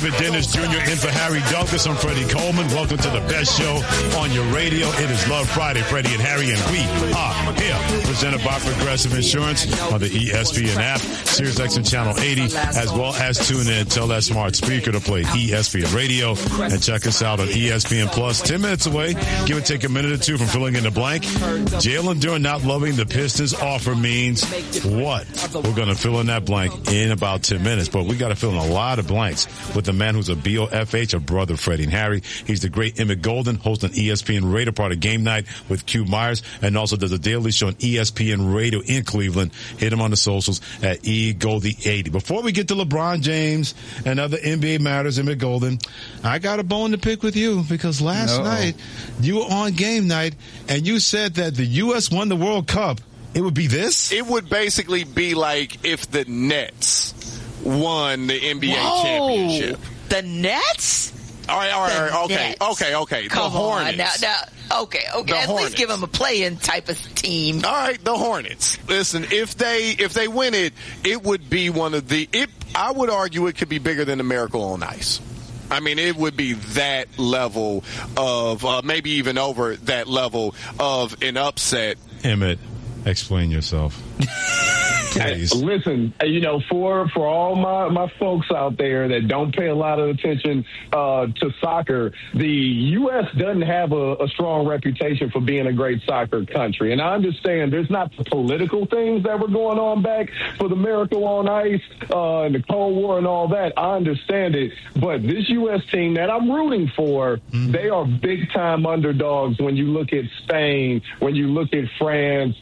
David Dennis Jr. in for Harry Douglas. I'm Freddie Coleman. Welcome to the best show on your radio. It is Love Friday, Freddie and Harry, and we are here. Presented by Progressive Insurance on the ESPN app, SiriusXM Channel 80, as well as tune in. Tell that smart speaker to play ESPN Radio, and check us out on ESPN Plus. 10 minutes away. Give it take a minute or two from filling in the blank. Jalen Duren not loving the Pistons offer means what? We're going to fill in that blank in about 10 minutes, but we got to fill in a lot of blanks with the man who's a BOFH, a brother of Freddie and Harry. He's the great Emmett Golden, host on ESPN Radio, part of Game Night with Q Myers, and also does a daily show on ESPN Radio in Cleveland. Hit him on the socials at eGoldie80. Before we get to LeBron James and other NBA matters, Emmett Golden, I got a bone to pick with you because last night you were on Game Night and you said that the U.S. won the World Cup. It would be this? It would basically be like if the Nets won the NBA championship. The Nets? All right. Okay. Come the Hornets. Okay. At least give them a play-in type of team. All right, the Hornets. Listen, if they win it, it would be one of the. I would argue it could be bigger than the Miracle on Ice. I mean, it would be that level of, maybe even over that level of an upset. Emmett, explain yourself. Please. Listen, for all my folks out there that don't pay a lot of attention to soccer, the U.S. doesn't have a strong reputation for being a great soccer country. And I understand there's not the political things that were going on back for the Miracle on Ice and the Cold War and all that. I understand it. But this U.S. team that I'm rooting for, they are big-time underdogs when you look at Spain, when you look at France,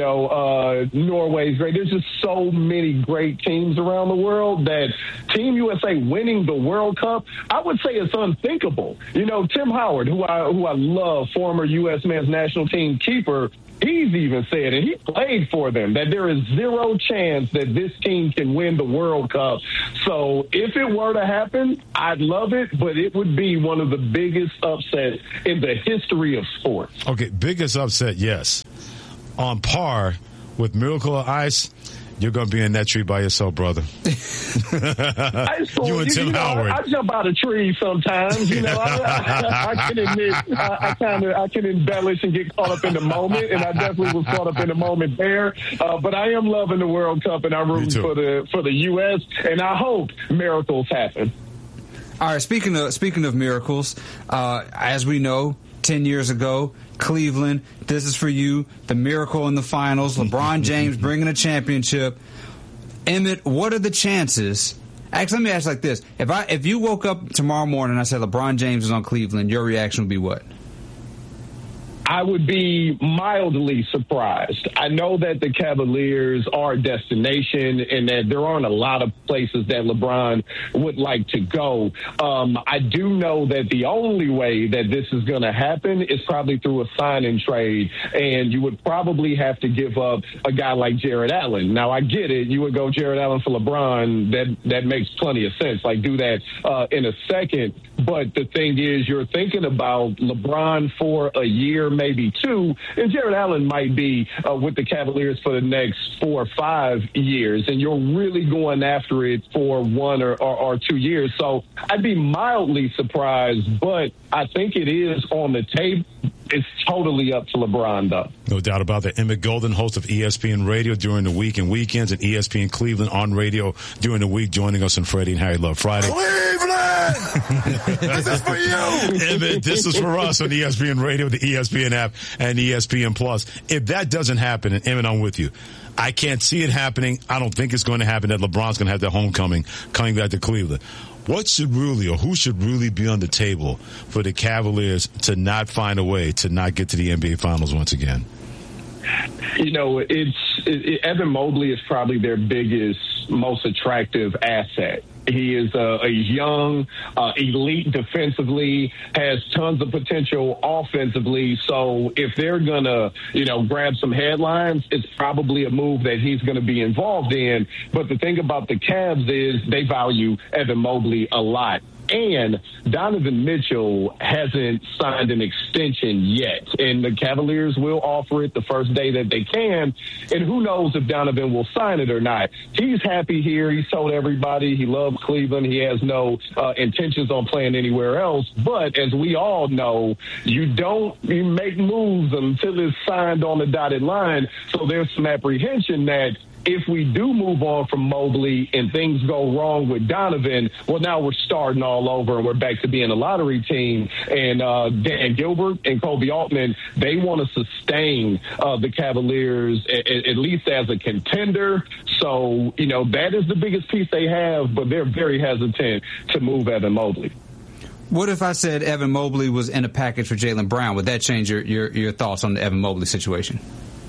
Norway's great. There's just so many great teams around the world that Team USA winning the World Cup, I would say it's unthinkable. Tim Howard, who I love, former U.S. men's national team keeper, he's even said, and he played for them, that there is zero chance that this team can win the World Cup. So if it were to happen, I'd love it, but it would be one of the biggest upsets in the history of sports. Okay, biggest upset, yes. On par with Miracle on Ice, you're going to be in that tree by yourself, brother. You and Tim Howard. I jump out of trees sometimes. I can admit I can embellish and get caught up in the moment, and I definitely was caught up in the moment there. But I am loving the World Cup, and I'm rooting for the U.S., and I hope miracles happen. All right, speaking of miracles, as we know, 10 years ago, Cleveland, this is for you, the miracle in the finals, LeBron James bringing a championship. Emmett, what are the chances? Actually, let me ask like this. If you woke up tomorrow morning and I said LeBron James is on Cleveland, your reaction would be what? I would be mildly surprised. I know that the Cavaliers are a destination and that there aren't a lot of places that LeBron would like to go. I do know that the only way that this is going to happen is probably through a sign-and trade, and you would probably have to give up a guy like Jared Allen. Now, I get it. You would go Jared Allen for LeBron. That makes plenty of sense. Like, do that in a second. But the thing is, you're thinking about LeBron for a year, maybe two, and Jared Allen might be with the Cavaliers for the next 4 or 5 years, and you're really going after it for 1 or 2 years. So I'd be mildly surprised, but I think it is on the table. It's totally up to LeBron, though. No doubt about that. Emmett Golden, host of ESPN Radio during the week and weekends, and ESPN Cleveland on radio during the week, joining us on Freddie and Harry Love Friday. Cleveland! This is for you! Emmett, this is for us on ESPN Radio, the ESPN app, and ESPN Plus. If that doesn't happen, and Emmett, I'm with you, I can't see it happening. I don't think it's going to happen that LeBron's going to have that homecoming coming back to Cleveland. What should really, or who should really be on the table for the Cavaliers to not find a way to not get to the NBA Finals once again? Evan Mobley is probably their biggest, most attractive asset. He is a young, elite defensively, has tons of potential offensively. So if they're going to, grab some headlines, it's probably a move that he's going to be involved in. But the thing about the Cavs is they value Evan Mobley a lot. And Donovan Mitchell hasn't signed an extension yet, and the Cavaliers will offer it the first day that they can. And who knows if Donovan will sign it or not. He's happy here. He's told everybody he loves Cleveland. He has no intentions on playing anywhere else. But as we all know, you make moves until it's signed on the dotted line. So there's some apprehension that if we do move on from Mobley and things go wrong with Donovan, well, now we're starting all over and we're back to being a lottery team. And Dan Gilbert and Kobe Altman, they want to sustain the Cavaliers at least as a contender. So, that is the biggest piece they have, but they're very hesitant to move Evan Mobley. What if I said Evan Mobley was in a package for Jaylen Brown? Would that change your thoughts on the Evan Mobley situation?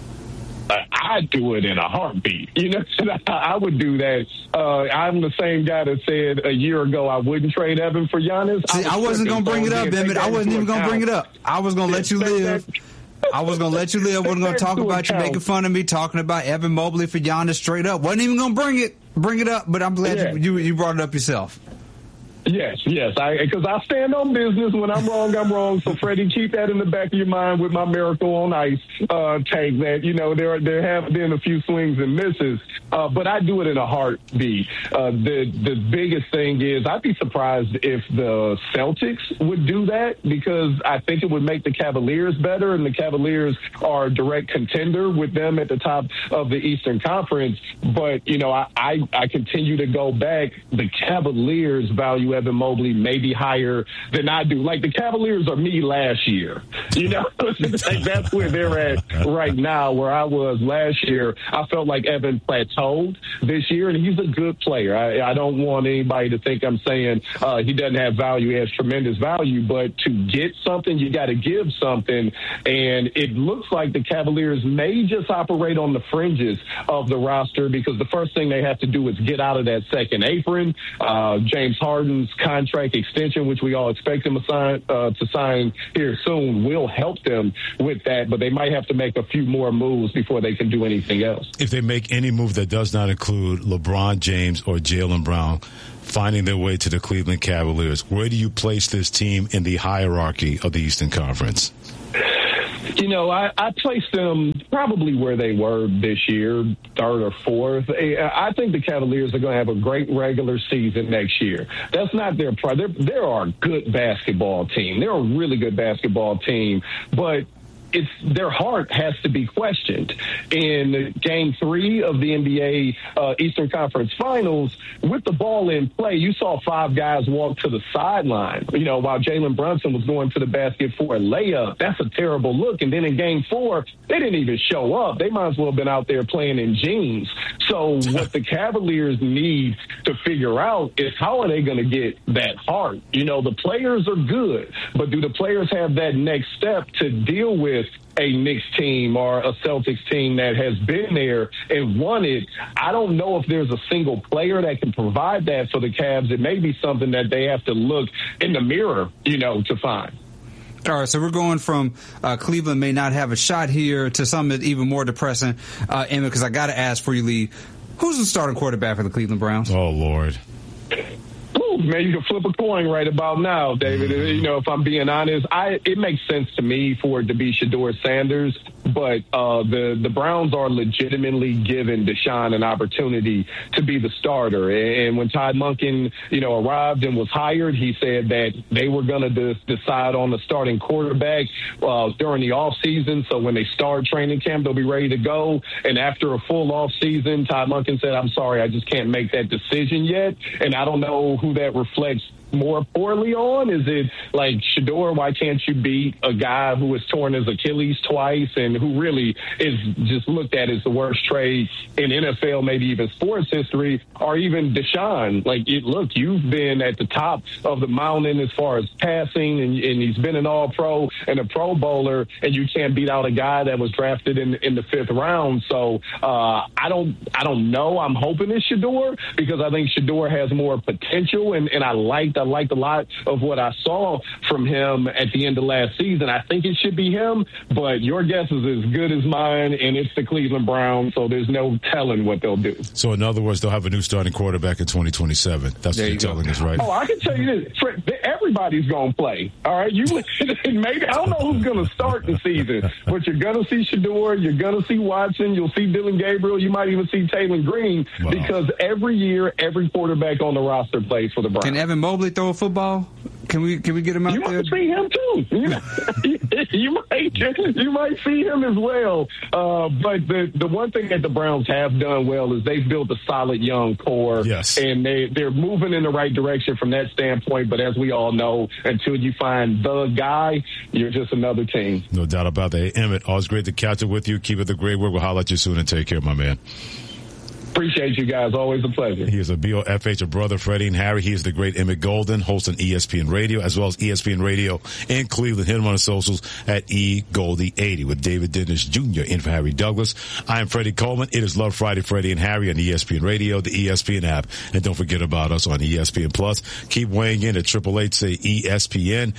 I'd do it in a heartbeat. I would do that. I'm the same guy that said a year ago I wouldn't trade Evan for Giannis. See, I wasn't going to bring it up, Emmett. I wasn't even going to bring it up. I was going to let you live. I was going to let you live. I wasn't going to talk about you making fun of me, talking about Evan Mobley for Giannis straight up. Wasn't even going to bring it up, but I'm glad you brought it up yourself. Yes, because I stand on business. When I'm wrong, I'm wrong. So, Freddie, keep that in the back of your mind with my Miracle on Ice take that, there have been a few swings and misses, but I do it in a heartbeat. The biggest thing is I'd be surprised if the Celtics would do that, because I think it would make the Cavaliers better, and the Cavaliers are a direct contender with them at the top of the Eastern Conference. But, I continue to go back. The Cavaliers value Evan Mobley maybe higher than I do. Like, the Cavaliers are me last year. Like, that's where they're at right now. Where I was last year, I felt like Evan plateaued this year, and he's a good player. I don't want anybody to think I'm saying he doesn't have value. He has tremendous value, but to get something, you got to give something. And it looks like the Cavaliers may just operate on the fringes of the roster, because the first thing they have to do is get out of that second apron. James Harden's contract extension, which we all expect him to sign here soon, will help them with that, but they might have to make a few more moves before they can do anything else. If they make any move that does not include LeBron James or Jaylen Brown finding their way to the Cleveland Cavaliers, where do you place this team in the hierarchy of the Eastern Conference? I placed them probably where they were this year, third or fourth. I think the Cavaliers are going to have a great regular season next year. That's not their problem. They're a good basketball team. They're a really good basketball team, but their heart has to be questioned. In Game 3 of the NBA Eastern Conference Finals, with the ball in play, you saw 5 guys walk to the sideline, while Jalen Brunson was going to the basket for a layup. That's a terrible look. And then in Game 4, they didn't even show up. They might as well have been out there playing in jeans. So what the Cavaliers need to figure out is, how are they going to get that heart? The players are good, but do the players have that next step to deal with a Knicks team or a Celtics team that has been there and won it? I don't know if there's a single player that can provide that for the Cavs. It may be something that they have to look in the mirror, to find. All right, so we're going from Cleveland may not have a shot here to something even more depressing, Emma, because I got to ask before you leave, who's the starting quarterback for the Cleveland Browns? Oh, Lord. Man, you can flip a coin right about now, David. If I'm being honest, it makes sense to me for it to be Shedeur Sanders, but the Browns are legitimately giving Deshaun an opportunity to be the starter. And when Todd Monken, arrived and was hired, he said that they were going to decide on the starting quarterback during the off season. So when they start training camp, they'll be ready to go. And after a full off season, Todd Monken said, "I'm sorry, I just can't make that decision yet." And I don't know who that reflects more poorly on. Is it like, Shedeur, why can't you beat a guy who was torn his Achilles twice and who really is just looked at as the worst trade in NFL, maybe even sports history, or even Deshaun? Like, look, you've been at the top of the mountain as far as passing, and he's been an All-Pro and a Pro Bowler, and you can't beat out a guy that was drafted in the 5th round. So I don't know. I'm hoping it's Shedeur, because I think Shedeur has more potential, and I like the I liked a lot of what I saw from him at the end of last season. I think it should be him, but your guess is as good as mine, and it's the Cleveland Browns, so there's no telling what they'll do. So, in other words, they'll have a new starting quarterback in 2027. That's what you're telling us, right? Oh, I can tell you this. Everybody's going to play, all right? Maybe I don't know who's going to start the season, but you're going to see Shedeur, you're going to see Watson, you'll see Dylan Gabriel, you might even see Taylor Green, because every year, every quarterback on the roster plays for the Browns. Can Evan Mobley throw a football? Can we get him out there? You might see him too. You might see him as well. But the one thing that the Browns have done well is they've built a solid young core. Yes. And they're moving in the right direction from that standpoint. But as we all know, until you find the guy, you're just another team. No doubt about that. Hey, Emmett, always great to catch up with you. Keep up the great work. We'll holler at you soon and take care, my man. Appreciate you guys. Always a pleasure. He is a BOFH of Brother Freddie and Harry. He is the great Emmett Golden, host on ESPN Radio, as well as ESPN Radio in Cleveland. Hit him on the socials at eGoldie80 with David Dennis Jr. in for Harry Douglas. I am Freddie Coleman. It is Love Friday, Freddie and Harry on ESPN Radio, the ESPN app. And don't forget about us on ESPN Plus. Keep weighing in at 888-SAY-ESPN,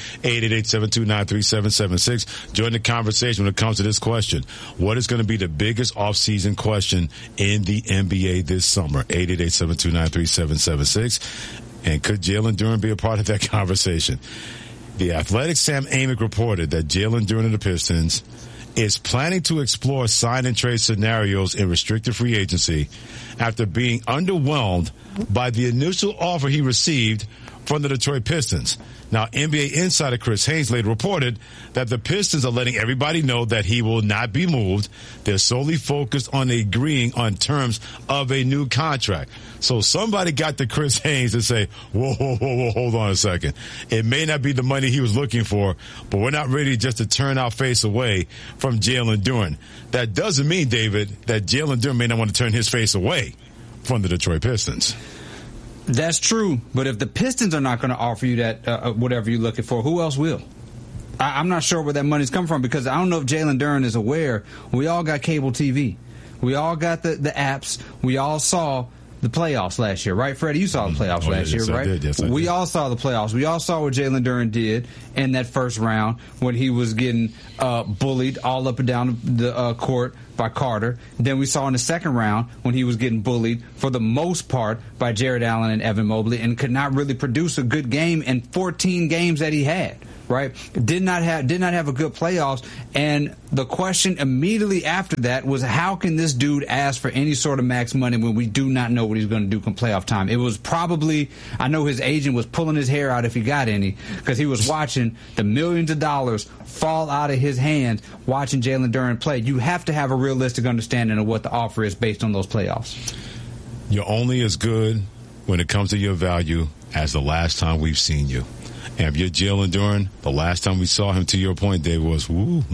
888-729-3776. Join the conversation when it comes to this question. What is going to be the biggest offseason question in the NBA this summer? 888-729-3776. And could Jalen Duren be a part of that conversation? The Athletic Sam Amick reported that Jalen Duren of the Pistons is planning to explore sign and trade scenarios in restricted free agency after being underwhelmed by the initial offer he received from the Detroit Pistons. Now, NBA insider Chris Haynes later reported that the Pistons are letting everybody know that he will not be moved. They're solely focused on agreeing on terms of a new contract. So somebody got to Chris Haynes to say, whoa, hold on a second. It may not be the money he was looking for, but we're not ready just to turn our face away from Jalen Duren. That doesn't mean, David, that Jalen Duren may not want to turn his face away from the Detroit Pistons. That's true, but if the Pistons are not going to offer you that whatever you're looking for, who else will? I'm not sure where that money's come from, because I don't know if Jalen Duren is aware. We all got cable TV. We all got the apps. We all saw the playoffs last year, right, Freddie? You saw the playoffs last year, right? Yes, I did. We all saw the playoffs. We all saw what Jalen Duren did in that first round when he was getting bullied all up and down the court by Carter. Then we saw in the second round when he was getting bullied for the most part by Jared Allen and Evan Mobley, and could not really produce a good game in 14 games that he had. Right? Did not have a good playoffs. And the question immediately after that was, how can this dude ask for any sort of max money when we do not know what he's going to do come playoff time? It was probably, I know his agent was pulling his hair out if he got any, because he was watching the millions of dollars fall out of his hands watching Jalen Duren play. You have to have a realistic understanding of what the offer is based on those playoffs. You're only as good when it comes to your value as the last time we've seen you. And if you're Jalen Duren, the last time we saw him, to your point, Dave, was,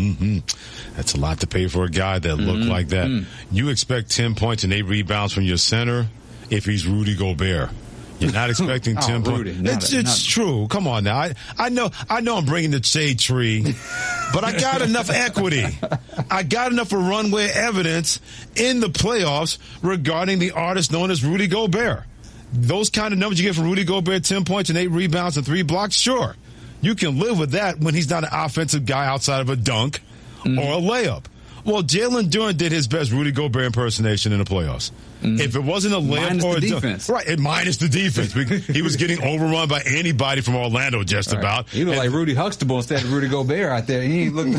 that's a lot to pay for a guy that looked like that. You expect 10 points and 8 rebounds from your center if he's Rudy Gobert. You're not expecting 10 points. It's true. Come on now. I know I'm bringing the shade tree, but I got enough equity. I got enough of runway evidence in the playoffs regarding the artist known as Rudy Gobert. Those kind of numbers you get from Rudy Gobert, 10 points and 8 rebounds and 3 blocks, sure. You can live with that when he's not an offensive guy outside of a dunk or a layup. Well, Jalen Duren did his best Rudy Gobert impersonation in the playoffs. If it wasn't a layup or a dunk, right? Minus the defense. He was getting overrun by anybody from Orlando, just about. He looked like Rudy Huxtable instead of Rudy Gobert out there. He looked.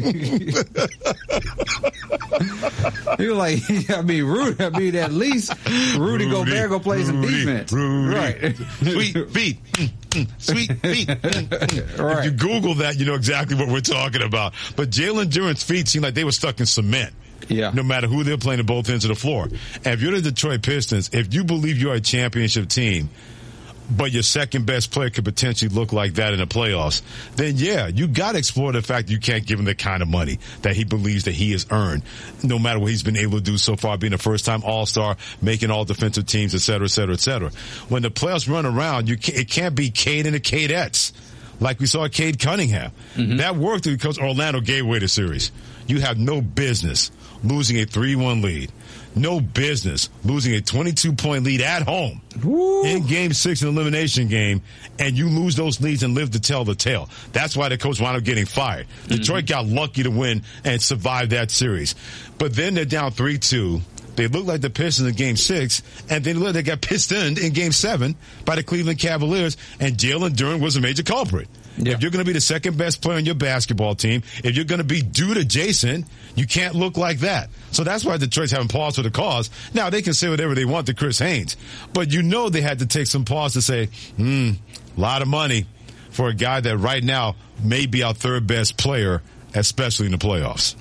He was like, Rudy. At least Rudy Gobert go play some defense. Right. Sweet feet. Sweet feet. Right. If you Google that, you know exactly what we're talking about. But Jalen Duren's feet seemed like they were stuck in cement. Yeah. No matter who they're playing at both ends of the floor. And if you're the Detroit Pistons, if you believe you're a championship team, but your second best player could potentially look like that in the playoffs, then yeah, you got to explore the fact that you can't give him the kind of money that he believes that he has earned, no matter what he's been able to do so far, being a first-time All-Star, making all defensive teams, et cetera, et cetera, et cetera. When the playoffs run around, it can't be Cade and the Cadettes. like we saw Cade Cunningham. That worked because Orlando gave away the series. You have no business losing a 3-1 lead. No business losing a 22-point lead at home in Game 6, an elimination game, and you lose those leads and live to tell the tale. That's why the coach wound up getting fired. Detroit got lucky to win and survive that series. But then they're down 3-2. They look like the Pistons in Game 6, and then they got pistoned in Game 7 by the Cleveland Cavaliers, and Jalen Duren was a major culprit. Yeah. If you're going to be the second best player on your basketball team, if you're going to be dude adjacent, you can't look like that. So that's why Detroit's having pause for the cause. Now, they can say whatever they want to Chris Haynes, but you know they had to take some pause to say, a lot of money for a guy that right now may be our third best player, especially in the playoffs.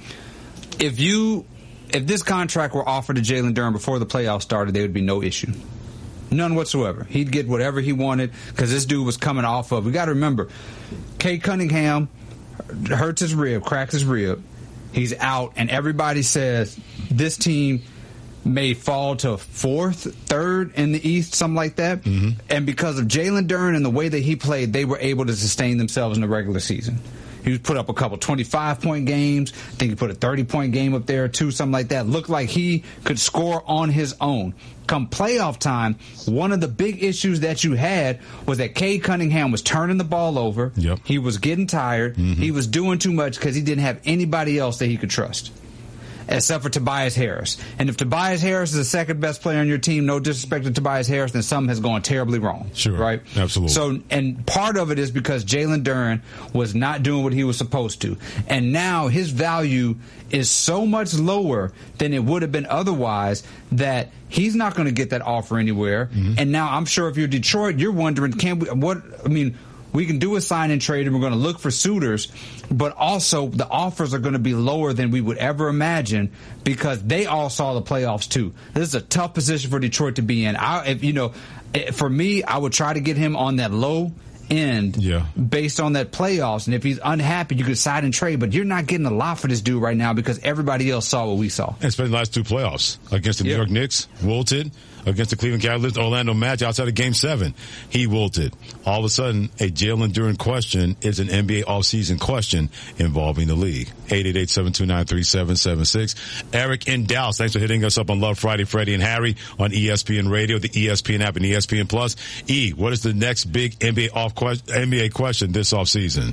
If this contract were offered to Jalen Duren before the playoffs started, there would be no issue. None whatsoever. He'd get whatever he wanted because this dude was coming off of. We got to remember, Cade Cunningham hurts his rib, cracks his rib. He's out, and everybody says this team may fall to 4th, 3rd in the East, something like that. And because of Jalen Duren and the way that he played, they were able to sustain themselves in the regular season. He put up a couple 25-point games. I think he put a 30-point game up there, too, something like that. Looked like he could score on his own. Come playoff time, one of the big issues that you had was that Cade Cunningham was turning the ball over. Yep. He was getting tired. He was doing too much because he didn't have anybody else that he could trust, except for Tobias Harris. And if Tobias Harris is the second best player on your team, no disrespect to Tobias Harris, then something has gone terribly wrong. Sure. Right? Absolutely. So, and part of it is because Jalen Duren was not doing what he was supposed to. And now his value is so much lower than it would have been otherwise that he's not going to get that offer anywhere. And now I'm sure if you're Detroit, you're wondering, we can do a sign and trade and we're going to look for suitors, but also the offers are going to be lower than we would ever imagine because they all saw the playoffs too. This is a tough position for Detroit to be in. For me, I would try to get him on that low end based on that playoffs. And if he's unhappy, you could sign and trade, but you're not getting a lot for this dude right now because everybody else saw what we saw. And especially the last 2 playoffs against the New York Knicks, wilted. Against the Cleveland Cavaliers, Orlando match outside of Game 7. He wilted. All of a sudden, a Jalen Duren question is an NBA offseason question involving the league. 888-729-3776. Eric in Dallas, thanks for hitting us up on Love Friday, Freddie and Harry on ESPN Radio, the ESPN app, and ESPN Plus. What is the next big NBA question this offseason?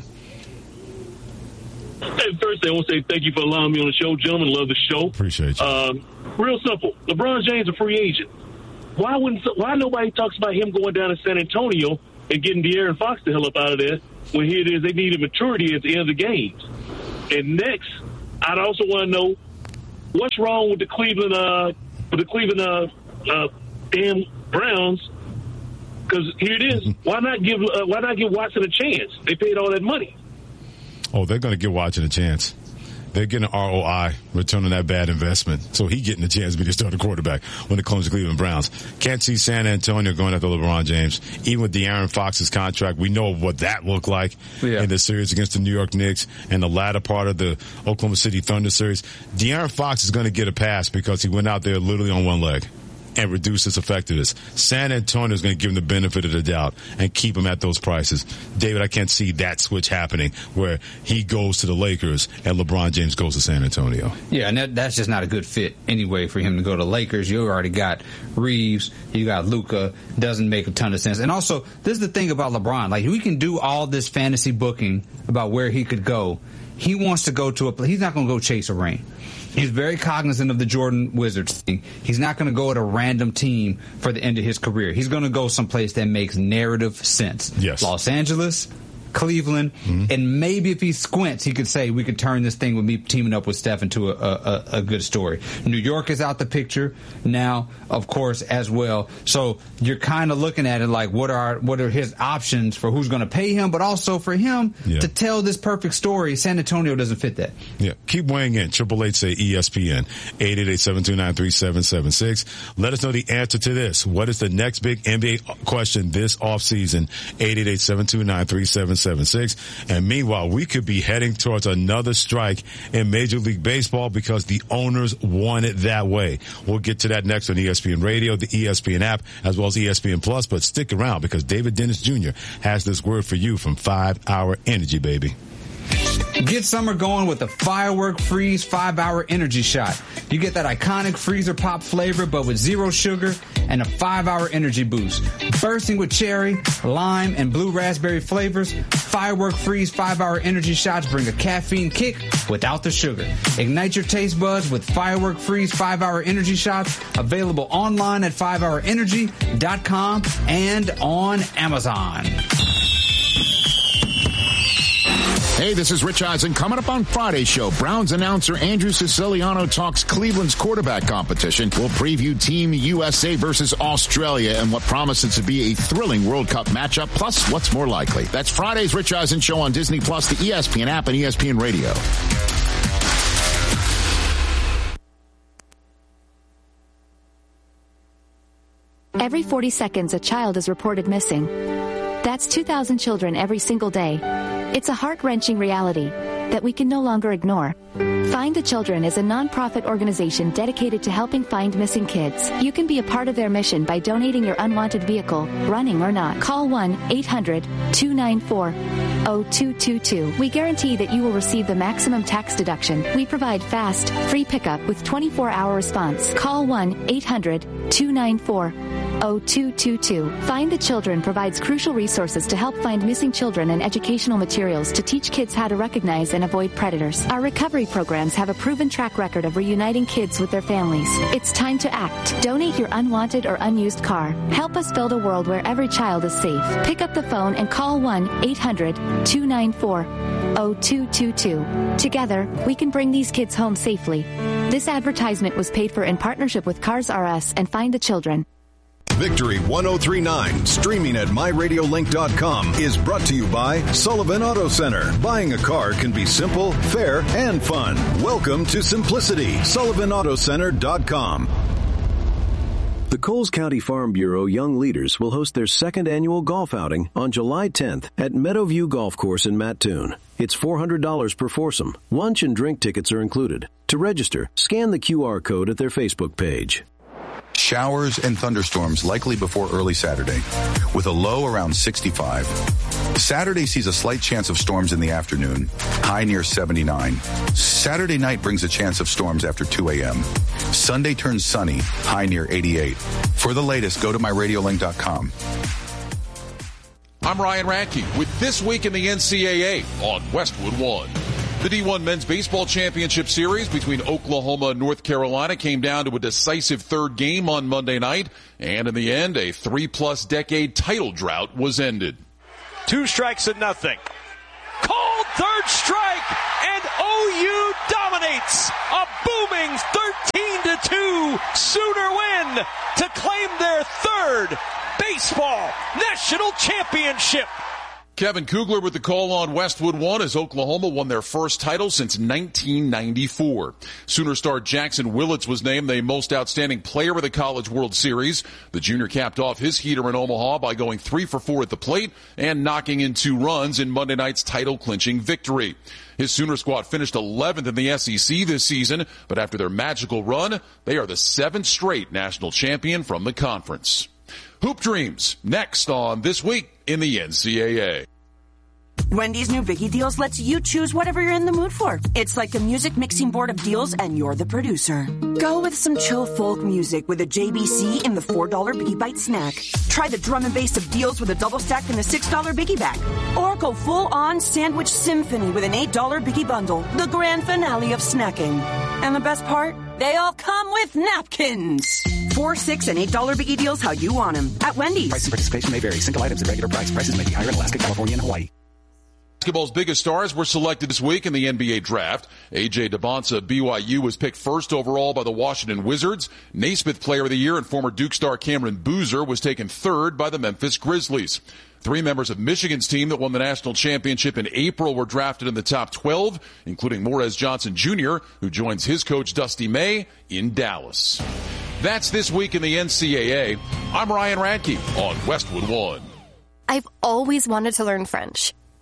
Hey, first, I want to say thank you for allowing me on the show, gentlemen. Love the show. Appreciate you. Real simple. LeBron James, a free agent. Why nobody talks about him going down to San Antonio and getting De'Aaron Fox the hell up out of there when here it is they needed maturity at the end of the games? And next, I'd also want to know what's wrong with the Cleveland damn Browns? Because here it is. Why not give Watson a chance? They paid all that money. Oh, they're going to give Watson a chance. They're getting an ROI, return on that bad investment. So he getting a chance to be the starting quarterback when it comes to Cleveland Browns. Can't see San Antonio going after LeBron James. Even with De'Aaron Fox's contract, we know what that looked like in the series against the New York Knicks and the latter part of the Oklahoma City Thunder series. De'Aaron Fox is going to get a pass because he went out there literally on one leg and reduce his effectiveness. San Antonio is going to give him the benefit of the doubt and keep him at those prices. David, I can't see that switch happening where he goes to the Lakers and LeBron James goes to San Antonio. Yeah, and that's just not a good fit anyway for him to go to the Lakers. You already got Reeves, you got Luka. Doesn't make a ton of sense. And also, this is the thing about LeBron. Like, we can do all this fantasy booking about where he could go. He wants to go to he's not going to go chase a ring. He's very cognizant of the Jordan Wizards thing. He's not going to go at a random team for the end of his career. He's going to go someplace that makes narrative sense. Yes. Los Angeles, Cleveland, and maybe if he squints, he could say we could turn this thing with me teaming up with Steph into a good story. New York is out the picture now, of course, as well. So you're kind of looking at it like what are his options for who's going to pay him, but also for him to tell this perfect story. San Antonio doesn't fit that. Yeah, keep weighing in. 888-say-ESPN, 888-729-3776. Let us know the answer to this. What is the next big NBA question this offseason? 888-729-3776. 877-879-3676. And meanwhile, we could be heading towards another strike in Major League Baseball because the owners want it that way. We'll get to that next on ESPN Radio, the ESPN app, as well as ESPN Plus. But stick around because David Dennis Jr. has this word for you from 5 Hour Energy, baby. Get summer going with the Firework Freeze 5-Hour Energy Shot. You get that iconic freezer pop flavor, but with 0 sugar and a 5-hour energy boost. Bursting with cherry, lime, and blue raspberry flavors, Firework Freeze 5-Hour Energy Shots bring a caffeine kick without the sugar. Ignite your taste buds with Firework Freeze 5-Hour Energy Shots, available online at 5hourenergy.com and on Amazon. Hey, this is Rich Eisen. Coming up on Friday's show, Browns announcer Andrew Siciliano talks Cleveland's quarterback competition. We'll preview Team USA versus Australia and what promises to be a thrilling World Cup matchup, plus what's more likely. That's Friday's Rich Eisen show on Disney Plus, the ESPN app, and ESPN Radio. Every 40 seconds, a child is reported missing. That's 2,000 children every single day. It's a heart-wrenching reality that we can no longer ignore. Find the Children is a non-profit organization dedicated to helping find missing kids. You can be a part of their mission by donating your unwanted vehicle, running or not. Call 1-800-294-0222. We guarantee that you will receive the maximum tax deduction. We provide fast, free pickup with 24-hour response. Call 1-800-294-0222. Find the Children provides crucial resources to help find missing children and educational materials to teach kids how to recognize and avoid predators. Our recovery programs have a proven track record of reuniting kids with their families. It's time to act. Donate your unwanted or unused car. Help us build a world where every child is safe. Pick up the phone and call 1-800-294-0222. Together, we can bring these kids home safely. This advertisement was paid for in partnership with Cars R Us and Find the Children. Victory 1039, streaming at myradiolink.com, is brought to you by Sullivan Auto Center. Buying a car can be simple, fair, and fun. Welcome to simplicity. SullivanAutoCenter.com. The Coles County Farm Bureau Young Leaders will host their second annual golf outing on July 10th at Meadowview Golf Course in Mattoon. It's $400 per foursome. Lunch and drink tickets are included. To register, scan the QR code at their Facebook page. Showers and thunderstorms likely before early Saturday, with a low around 65. Saturday sees a slight chance of storms in the afternoon, high near 79. Saturday night brings a chance of storms after 2 a.m. Sunday turns sunny, high near 88. For the latest, go to myradiolink.com. I'm Ryan Radke with This Week in the NCAA on Westwood One. The D1 Men's Baseball Championship Series between Oklahoma and North Carolina came down to a decisive third game on Monday night, and in the end, a 3+ decade title drought was ended. 2 strikes and nothing. Called third strike, and OU dominates. A booming 13-2 Sooner win to claim their third baseball national championship. Kevin Kugler with the call on Westwood One as Oklahoma won their first title since 1994. Sooner star Jackson Willits was named the most outstanding player of the College World Series. The junior capped off his heater in Omaha by going 3 for 4 at the plate and knocking in 2 runs in Monday night's title-clinching victory. His Sooner squad finished 11th in the SEC this season, but after their magical run, they are the 7th straight national champion from the conference. Hoop Dreams, next on This Week in the NCAA. Wendy's new Biggie Deals lets you choose whatever you're in the mood for. It's like a music mixing board of deals, and you're the producer. Go with some chill folk music with a JBC in the $4 Biggie Bite snack. Try the drum and bass of deals with a double stack in the $6 Biggie Bag. Or go full-on sandwich symphony with an $8 Biggie Bundle, the grand finale of snacking. And the best part? They all come with napkins. $4, $6, and $8 Biggie Deals how you want them. At Wendy's. Price and participation may vary. Single items at regular price. Prices may be higher in Alaska, California, and Hawaii. Basketball's biggest stars were selected this week in the NBA draft. A.J. DeBonsa, BYU, was picked first overall by the Washington Wizards. Naismith Player of the Year and former Duke star Cameron Boozer was taken third by the Memphis Grizzlies. 3 members of Michigan's team that won the national championship in April were drafted in the top 12, including Morez Johnson Jr., who joins his coach Dusty May in Dallas. That's This Week in the NCAA. I'm Ryan Radke on Westwood One. I've always wanted to learn French.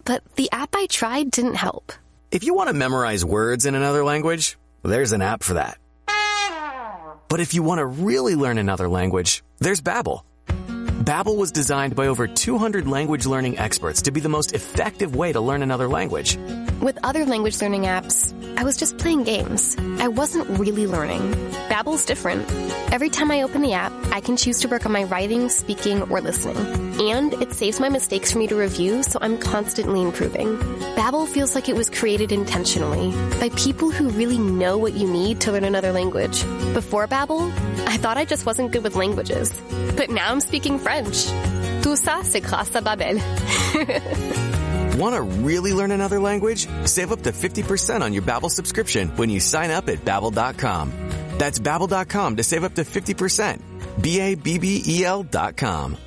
but the app I tried didn't help. If you want to memorize words in another language, there's an app for that. But if you want to really learn another language, there's Babbel. Babbel was designed by over 200 language learning experts to be the most effective way to learn another language. With other language learning apps, I was just playing games. I wasn't really learning. Babbel's different. Every time I open the app, I can choose to work on my writing, speaking, or listening. And it saves my mistakes for me to review, so I'm constantly improving. Babbel feels like it was created intentionally by people who really know what you need to learn another language. Before Babbel, I thought I just wasn't good with languages. But now I'm speaking French. Tout ça, c'est grâce à Babbel. Want to really learn another language? Save up to 50% on your Babbel subscription when you sign up at Babbel.com. That's Babbel.com to save up to 50%. BABBEL.com.